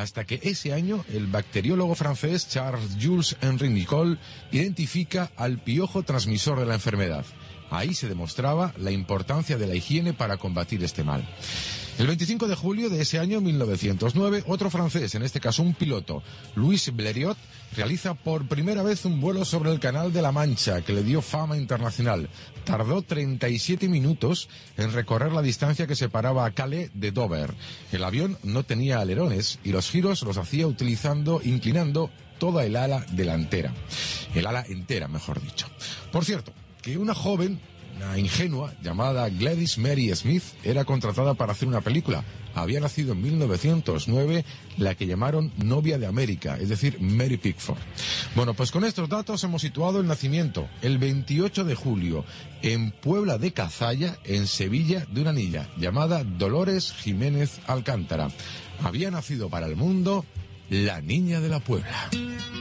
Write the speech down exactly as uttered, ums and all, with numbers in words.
hasta que ese año el bacteriólogo francés Charles-Jules Henri Nicole identifica al piojo transmisor de la enfermedad. Ahí se demostraba la importancia de la higiene para combatir este mal. El veinticinco de julio de ese año mil novecientos nueve, otro francés, en este caso un piloto, Louis Blériot, realiza por primera vez un vuelo sobre el Canal de la Mancha, que le dio fama internacional. Tardó treinta y siete minutos en recorrer la distancia que separaba a Calais de Dover. El avión no tenía alerones y los giros los hacía utilizando, inclinando toda el ala delantera. El ala entera, mejor dicho. Por cierto, que una joven, una ingenua, llamada Gladys Mary Smith, era contratada para hacer una película. Había nacido en mil novecientos nueve la que llamaron Novia de América, es decir, Mary Pickford. Bueno, pues con estos datos hemos situado el nacimiento, el veintiocho de julio, en Puebla de Cazalla, en Sevilla, de una niña llamada Dolores Jiménez Alcántara. Había nacido para el mundo la Niña de la Puebla.